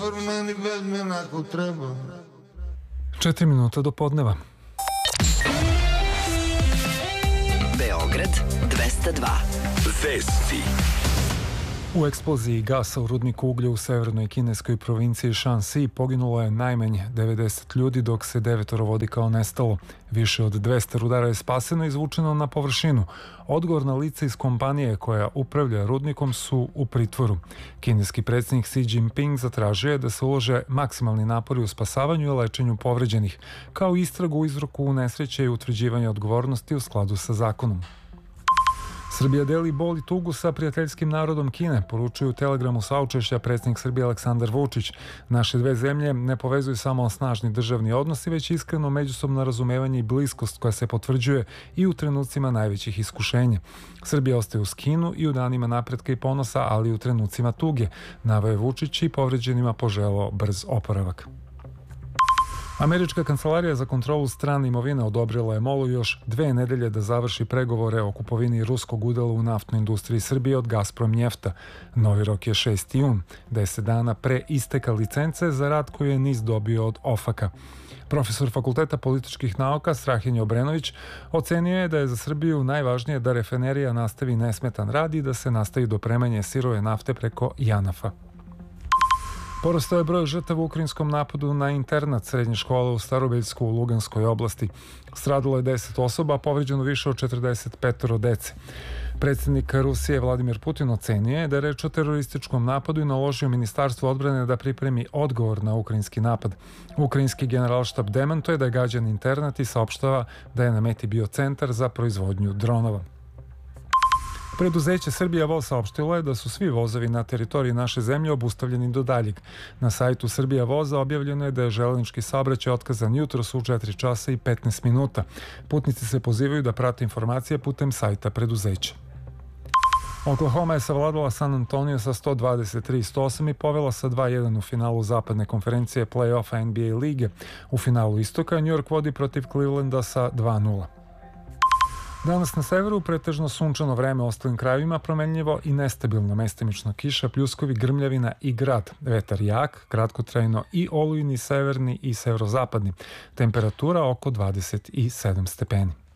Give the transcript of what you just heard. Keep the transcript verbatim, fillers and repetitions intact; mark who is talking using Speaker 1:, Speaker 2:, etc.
Speaker 1: Četiri minuta do podneva.
Speaker 2: Beograd dvesta dva. Vesti.
Speaker 1: U eksploziji gasa u rudniku uglja u severnoj kineskoj provinciji Shanxi poginulo je najmanje devedeset ljudi, dok se devetoro vodi kao nestalo. Više od dvesta rudara je spaseno i izvučeno na površinu. Odgovorna lica iz kompanije koja upravlja rudnikom su u pritvoru. Kineski predsjednik Xi Jinping zatražio je da se ulože maksimalni napori u spasavanju i lečenju povređenih, kao i istragu u uzroku nesreće i utvrđivanje odgovornosti u skladu sa zakonom. Srbija deli bol i tugu sa prijateljskim narodom Kine, poručuju u telegramu saučešća predsjednik Srbije Aleksandar Vučić. Naše dve zemlje ne povezuju samo snažni državni odnosi, već iskreno međusobno razumevanje i bliskost koja se potvrđuje i u trenucima najvećih iskušenja. Srbija ostaje uz Kinu i u danima napretka i ponosa, ali i u trenucima tuge, naveo je Vučić i povređenima poželeo brz oporavak. Američka kancelarija za kontrolu strane imovine odobrila je MOL-u još dve nedelje da završi pregovore o kupovini ruskog udela u naftnoj industriji Srbije od Gazprom Njefta. Novi rok je šesti jun, deset dana pre isteka licence za rad koju je N I S dobio od OFAK-a. Profesor Fakulteta političkih nauka Strahinja Obrenović ocenio je da je za Srbiju najvažnije da rafinerija nastavi nesmetan rad i da se nastavi dopremanje sirove nafte preko Janafa. Porastao je broj žrtava u ukrajinskom napadu na internat srednje škole u Starobeljsku u Luganskoj oblasti. Stradalo je deset osoba, a povređeno više od četrdeset pet dece. Predsjednik Rusije Vladimir Putin ocenio je da je reč o terorističkom napadu i naložio Ministarstvu odbrane da pripremi odgovor na ukrajinski napad. Ukrajinski generalštab demantuje da je gađan internat i saopštava da je na meti bio centar za proizvodnju dronova. Preduzeće Srbija Voz saopštilo je da su svi vozovi na teritoriji naše zemlje obustavljeni do daljeg. Na sajtu Srbija Voza objavljeno je da je železnički saobraćaj otkazan jutros u četiri časa i petnaest minuta. Putnici se pozivaju da prate informacije putem sajta preduzeća. Oklahoma je savladala San Antonio sa sto dvadeset tri sto osam i povela sa dva jedan u finalu zapadne konferencije play-offa N B A lige. U finalu istoka New York vodi protiv Clevelanda sa dva nula. Danas na severu pretežno sunčano vreme, ostalim krajevima promenljivo i nestabilno, mestimično kiša, pljuskovi, grmljavina i grad. Vetar jak, kratkotrajno i olujni severni i severozapadni. Temperatura oko dvadeset sedam stepeni.